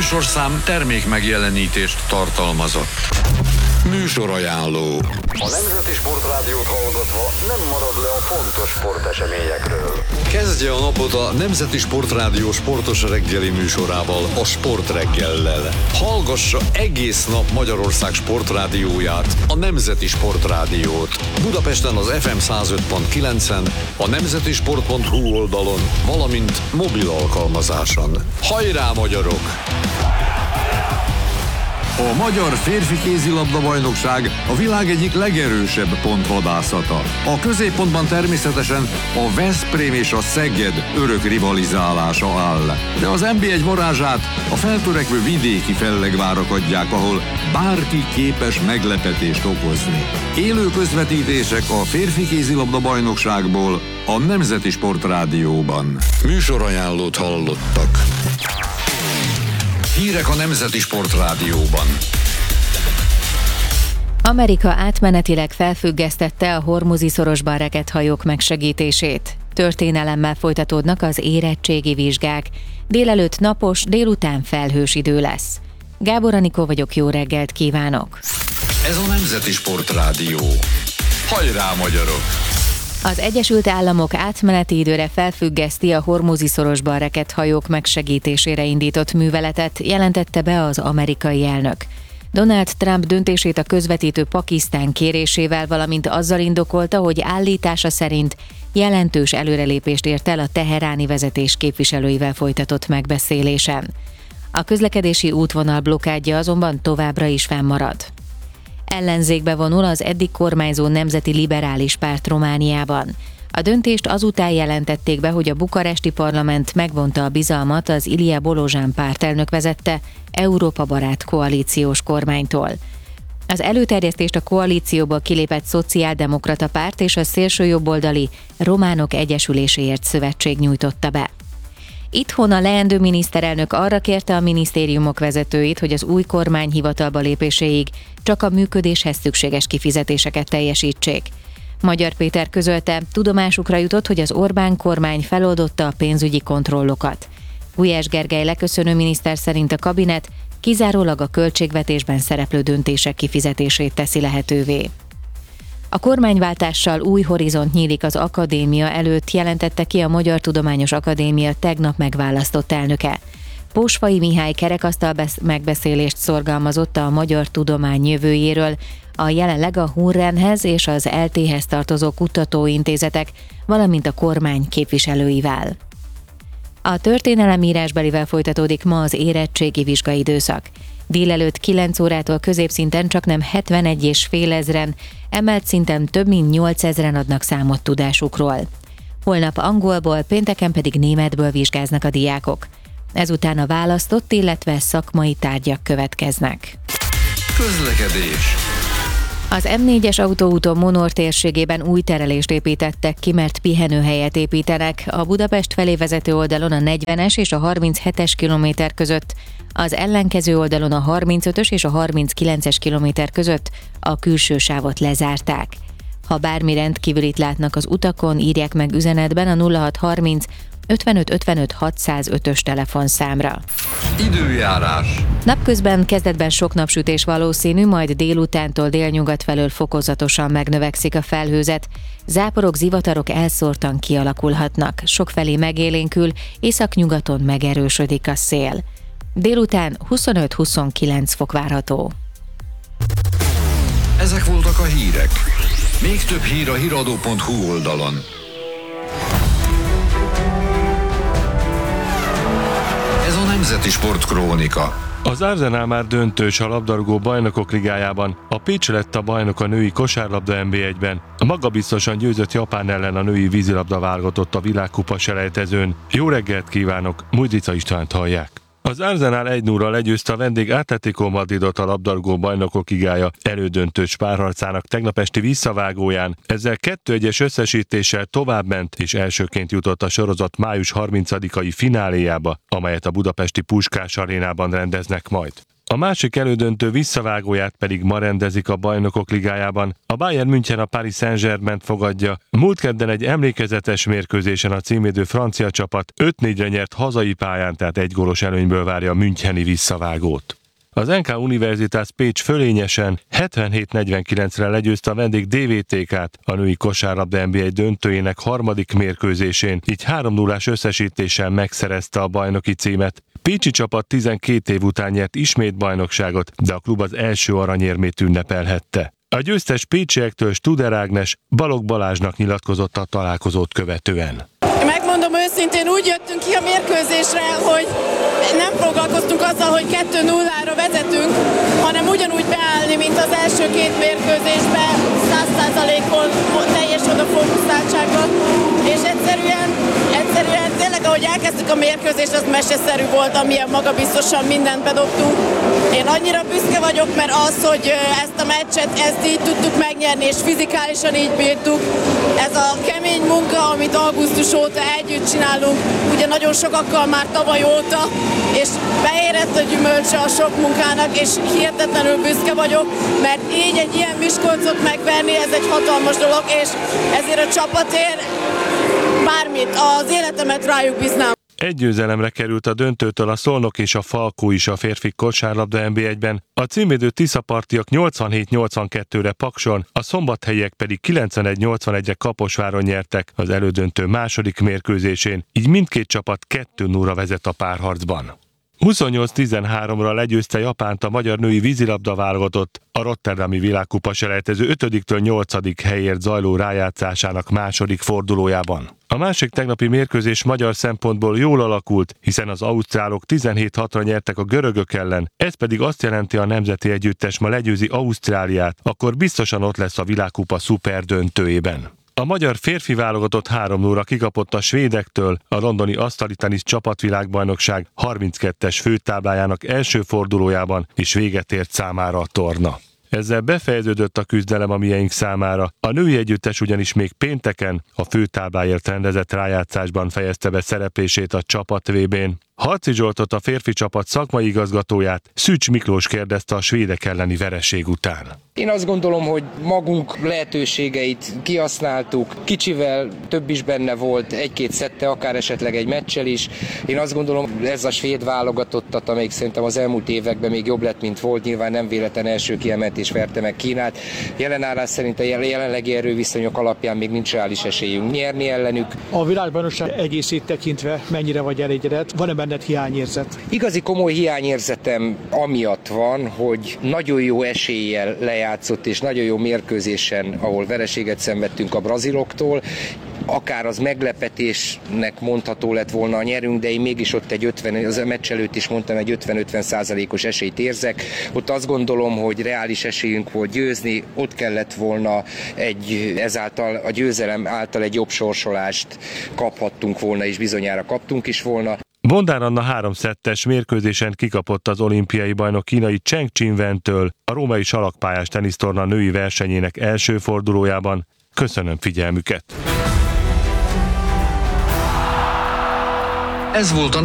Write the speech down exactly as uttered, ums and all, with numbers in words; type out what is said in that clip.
műsorszám termék megjelenítést tartalmazott. Műsorajánló. A Nemzeti Sportrádiót hallgatva nem marad le a fontos sporteseményekről. Kezdje a napot a Nemzeti Sportrádió sportos reggeli műsorával, a Sportreggellel. Hallgassa egész nap Magyarország sportrádióját, a Nemzeti Sportrádiót. Budapesten az ef em száz öt pont kilencen, a nemzetisport pont hu oldalon, valamint mobil alkalmazáson. Hajrá, magyarok! A magyar férfi kézilabda bajnokság a világ egyik legerősebb pontvadászata. A középpontban természetesen a Veszprém és a Szeged örök rivalizálása áll. De az en bé egy varázsát a feltörekvő vidéki fellegvárak adják, ahol bárki képes meglepetést okozni. Élő közvetítések a férfi kézilabda bajnokságból a Nemzeti Sportrádióban. Műsorajánlót hallottak. Hírek a Nemzeti Sportrádióban. Amerika átmenetileg felfüggesztette a hormuzi szorosban rekedt hajók megsegítését. Történelemmel folytatódnak az érettségi vizsgák. Délelőtt napos, délután felhős idő lesz. Gábor Anikó vagyok, jó reggelt kívánok! Ez a Nemzeti Sportrádió. Hajrá, magyarok! Az Egyesült Államok átmeneti időre felfüggeszti a hormuzi szorosban rekedt hajók megsegítésére indított műveletet, jelentette be az amerikai elnök. Donald Trump döntését a közvetítő Pakisztán kérésével, valamint azzal indokolta, hogy állítása szerint jelentős előrelépést ért el a teheráni vezetés képviselőivel folytatott megbeszélésen. A közlekedési útvonal blokkádja azonban továbbra is fennmarad. Ellenzékbe vonul az eddig kormányzó Nemzeti Liberális Párt Romániában. A döntést azután jelentették be, hogy a bukaresti parlament megvonta a bizalmat az Ilia Bolozsán pártelnök vezette Európa barát koalíciós kormánytól. Az előterjesztést a koalícióból kilépett Szociáldemokrata Párt és a szélsőjobboldali Románok Egyesüléséért Szövetség nyújtotta be. Itthon a leendő miniszterelnök arra kérte a minisztériumok vezetőit, hogy az új kormány hivatalba lépéséig csak a működéshez szükséges kifizetéseket teljesítsék. Magyar Péter közölte, tudomásukra jutott, hogy az Orbán kormány feloldotta a pénzügyi kontrollokat. Gulyás Gergely leköszönő miniszter szerint a kabinet kizárólag a költségvetésben szereplő döntések kifizetését teszi lehetővé. A kormányváltással új horizont nyílik az akadémia előtt, jelentette ki a Magyar Tudományos Akadémia tegnap megválasztott elnöke. Pósfai Mihály kerekasztal megbeszélést szorgalmazott a magyar tudomány jövőjéről, a jelenleg a Hunrenhez és az el téhez tartozó kutatóintézetek, valamint a kormány képviselőivel. A történelemírásbelivel folytatódik ma az érettségi vizsgaidőszak. Délelőtt kilenc órától középszinten csaknem hetvenegy és fél ezren, emelt szinten több mint nyolcezren adnak számot tudásukról. Holnap angolból, pénteken pedig németből vizsgáznak a diákok. Ezután a választott, illetve szakmai tárgyak következnek. Közlekedés. Az em négyes autóúton Monor térségében új terelést építettek ki, mert pihenőhelyet építenek. A Budapest felé vezető oldalon a negyvenes és a harminchetes kilométer között, az ellenkező oldalon a harmincötös és a harminckilences kilométer között a külső sávot lezárták. Ha bármi rendkívülit látnak az utakon, írják meg üzenetben a nulla hat harminc ötvenöt ötvenöt hatszázötös telefonszámra. Időjárás. Napközben kezdetben sok napsütés valószínű, majd délutántól délnyugat felől fokozatosan megnövekszik a felhőzet. Záporok, zivatarok elszórtan kialakulhatnak, sokfelé megélénkül, északnyugaton megerősödik a szél. Délután huszonöt-huszonkilenc fok várható. Ezek voltak a hírek. Még több hír a híradó pont hu oldalon. Ez a Nemzeti Sportkrónika. Az Arsenal már döntős a labdarúgó bajnokok ligájában, a Pécs lett a bajnok a női kosárlabda en bé egyben. A magabiztosan győzött Japán ellen a női vízilabda válogatott a világkupa selejtezőn. Jó reggelt kívánok, Mújdica Istvánt hallják. Az Arsenal egy nulla legyőzte a vendég Atletico Madridot a labdarúgó bajnokok ligája elődöntős párharcának tegnap esti visszavágóján. Ezzel kettő egyes összesítéssel továbbment és elsőként jutott a sorozat május harmincadikai fináléjába, amelyet a budapesti Puskás arénában rendeznek majd. A másik elődöntő visszavágóját pedig ma rendezik a Bajnokok Ligájában. A Bayern München a Paris Saint-Germaint fogadja. Múlt kedden egy emlékezetes mérkőzésen a címvédő francia csapat öt négyre nyert hazai pályán, tehát egy gólos előnyből várja a müncheni visszavágót. Az en ká Universitás Pécs fölényesen hetvenhét negyvenkilencre legyőzte a vendég dé vé té ká-t a női kosárlabda en bé egy döntőjének harmadik mérkőzésén, így három nullás összesítéssel megszerezte a bajnoki címet. Pécsi csapat tizenkét év után nyert ismét bajnokságot, de a klub az első aranyérmét ünnepelhette. A győztes pécsiektől Studer Ágnes Balogh Balázsnak nyilatkozott a találkozót követően. Megmondom őszintén, úgy jöttünk ki a mérkőzésre, hogy nem foglalkoztunk azzal, hogy kettő nullára vezetünk, hanem ugyanúgy beállni, mint az első két mérkőzésben, száz százalékon teljes odafókuszáltsággal, és egyszerűen, egyszerűen tényleg, ahogy elkezdtük a mérkőzést, az meseszerű volt, amilyen magabiztosan mindent bedobtunk. Én annyira büszke vagyok, mert az, hogy ezt a meccset, ezt így tudtuk megnyerni, és fizikálisan így bírtuk, ez a kemény munka, amit augusztus óta együtt csinálunk, ugye nagyon sokakkal már tavaly óta, és beérett a gyümölcse a sok munkának, és hihetetlenül büszke vagyok, mert így egy ilyen Miskolcot megverni, ez egy hatalmas dolog, és ezért a csapatért bármit, az életemet rájuk bíznám. Egy győzelemre került a döntőtől a Szolnok és a Falkó is a férfi kosárlabda en bé egyben. A címvédő Tiszapartiak nyolcvanhét nyolcvankettőre Pakson, a szombathelyiek pedig kilencvenegy nyolcvanegyre Kaposváron nyertek az elődöntő második mérkőzésén, így mindkét csapat kettő nullra vezet a párharcban. huszonnyolc tizenháromra legyőzte Japánt a magyar női vízilabda válogatott a rotterdami világkupa selejtező ötödiktől nyolcadik helyért zajló rájátszásának második fordulójában. A másik tegnapi mérkőzés magyar szempontból jól alakult, hiszen az ausztrálok tizenhét hatra nyertek a görögök ellen, ez pedig azt jelenti, a nemzeti együttes ma legyőzi Ausztráliát, akkor biztosan ott lesz a világkupa szuper döntőjében. A magyar férfi válogatott három nullra kikapott a svédektől a londoni asztali tenisz csapatvilágbajnokság harminckettes főtáblájának első fordulójában, és véget ért számára a torna. Ezzel befejeződött a küzdelem a mieink számára. A női együttes ugyanis még pénteken a főtábláért rendezett rájátszásban fejezte be szereplését a csapat vé bén. Harci Zsoltot, a férfi csapat szakmai igazgatóját Szűcs Miklós kérdezte a svédek elleni vereség után. Én azt gondolom, hogy magunk lehetőségeit kihasználtuk, kicsivel több is benne volt, egy-két szette, akár esetleg egy meccsel is. Én azt gondolom, ez a svéd válogatottat, amelyik szerintem az elmúlt években még jobb lett, mint volt, nyilván nem véletlen első kiemeltés verte meg Kínát. Jelenállás szerint a jelenlegi erőviszonyok alapján még nincs reális esélyünk nyerni ellenük. A világbajnokság egészét tekintve mennyire vagy elégedett? Van-e benned hiányérzet? Igazi komoly hiányérzetem amiatt van, hogy nagyon jó eséllyel lejátszott és nagyon jó mérkőzésen, ahol vereséget szenvedtünk a braziloktól, akár az meglepetésnek mondható lett volna a nyerünk, de én mégis ott egy ötven, az a meccs előtt is mondtam, egy ötven-ötven százalékos esélyt érzek. Ott azt gondolom, hogy reális esélyünk volt győzni, ott kellett volna egy, ezáltal a győzelem által egy jobb sorsolást kaphattunk volna, és bizonyára kaptunk is volna. Bondár Anna háromszettes mérkőzésen kikapott az olimpiai bajnok kínai Cheng Chin-wentől a római salakpályás tenisztorna női versenyének első fordulójában. Köszönöm figyelmüket! Ez volt a